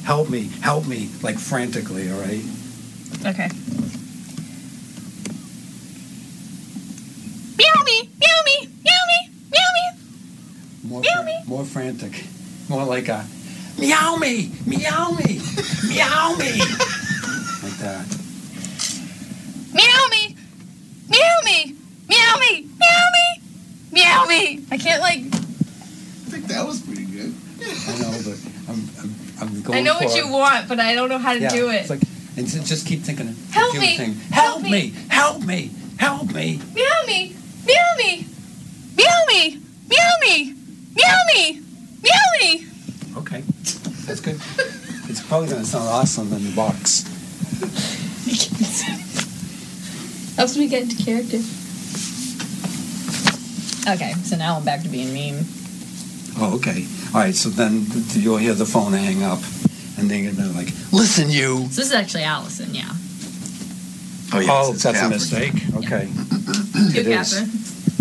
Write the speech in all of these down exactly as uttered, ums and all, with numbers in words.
help me, help me, like frantically, all right? Okay. Meow me, meow me, meow me, meow me. More, meow fra- me. more frantic. More like a, meow me, meow me, meow me. Like that. Meow me, meow me, meow me, meow me, meow me. I can't like. I think that was pretty good. I know, but I'm, I'm, I'm going I know for what you want, but I don't know how to yeah, do it. It's like, and so just keep thinking. Help keep me, Thing, help help me. me, help me, help me. Meow me, meow me, meow me, meow me, meow me, meow me. Okay, that's good. It's probably going to sound awesome in the box. Helps me get into character. Okay, so now I'm back to being mean. Oh, okay. All right, so then you'll hear the phone hang up, and then you're gonna be like, listen, you. So this is actually Allison, yeah. Oh, yeah, Oh, it's that's a Catherine. mistake? Okay. Good, It is. Catherine.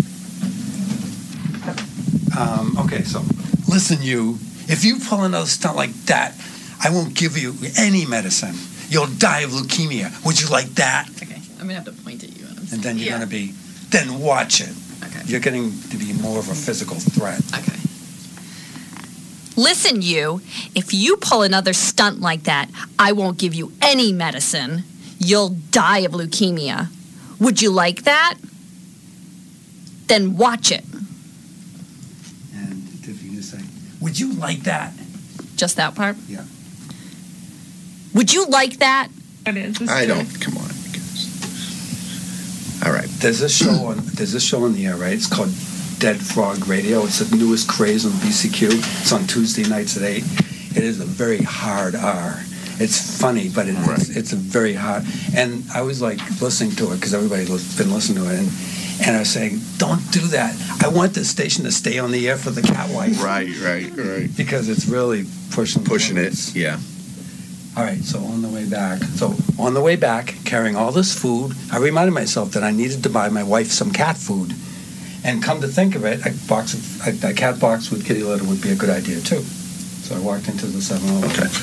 Um, okay, so listen, you. If you pull another stunt like that, I won't give you any medicine. You'll die of leukemia. Would you like that? Okay, I'm gonna have to point at you. And, I'm And then you're yeah. gonna be, then watch it. Okay. You're getting to be more of a physical threat. Okay. Listen, you, if you pull another stunt like that, I won't give you any medicine. You'll die of leukemia. Would you like that? Then watch it. And if you just say, would you like that? Just that part? Yeah. Would you like that? It is. It's I true. don't. Come on, guys. All right. There's a show on there's a show on the air, right? It's called Dead Frog Radio. It's the newest craze on B C Q. It's on Tuesday nights at eight. It is a very hard R. It's funny, but it, Right. it's, it's a very hard. And I was like listening to it because everybody's been listening to it, and and I was saying, don't do that. I want the station to stay on the air for the cat wife. Right, right, right. Because it's really pushing Pushing it. limits. Yeah. All right, so on the way back, so on the way back, carrying all this food, I reminded myself that I needed to buy my wife some cat food. And come to think of it, a box of a, a cat box with kitty litter would be a good idea too. So I walked into the seven eleven. Okay.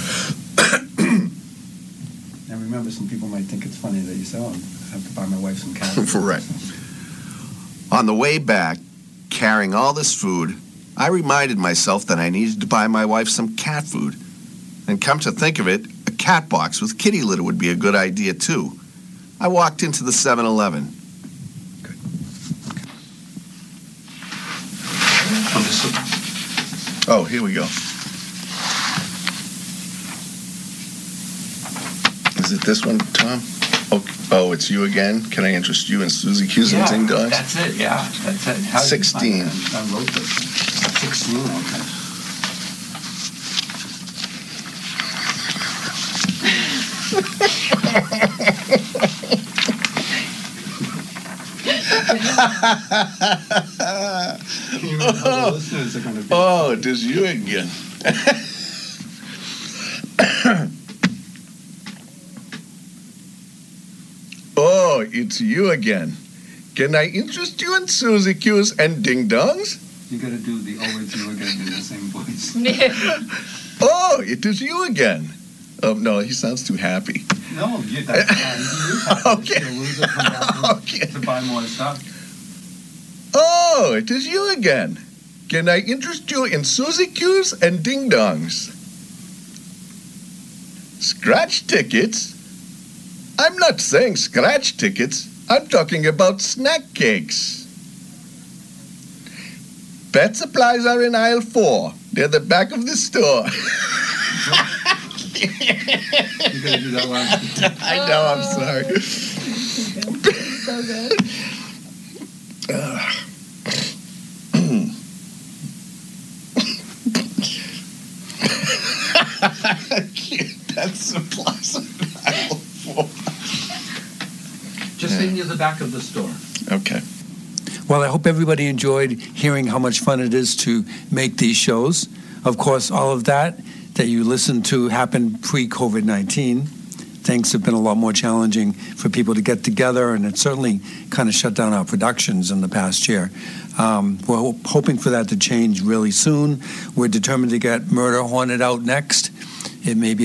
And remember, some people might think it's funny that you say, "Oh, I have to buy my wife some cat food." Right. On the way back, carrying all this food, I reminded myself that I needed to buy my wife some cat food. And come to think of it, a cat box with kitty litter would be a good idea too. I walked into the seven eleven. Oh, here we go. Is it this one, Tom? Oh, oh, it's you again? Can I interest you in Susie Q's and Ding Dongs? That's it, yeah. That's it. How did you find sixteen. that? I wrote this. sixteen, okay. Can you remember how the listeners are going to be? Oh, it is you again. Oh, it's you again. Can I interest you in Susie Q's and Ding Dongs? You got to do the oh, it's you again in the same voice. Oh, it is you again. Oh, no, he sounds too happy. No, you, that's fine. You have Okay. to lose it, come back Okay. to buy more stuff. Oh, it is you again. Can I interest you in Susie Q's and Ding Dongs? Scratch tickets? I'm not saying scratch tickets. I'm talking about snack cakes. Pet supplies are in aisle four. They're the back of the store. You got to do that last. I know, I'm sorry. So good. Pet supplies are in aisle four. Just in near the back of the store. Okay. Well, I hope everybody enjoyed hearing how much fun it is to make these shows. Of course, all of that that you listened to happened pre-COVID nineteen. Things have been a lot more challenging for people to get together, and it certainly kind of shut down our productions in the past year. Um, we're ho- hoping for that to change really soon. We're determined to get Murder Hornet out next. It may be